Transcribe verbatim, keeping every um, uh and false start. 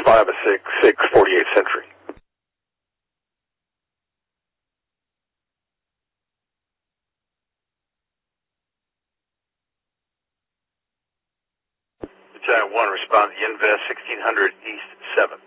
five a six six forty-eight Century. Lieutenant one, respond to Invest sixteen hundred East seven.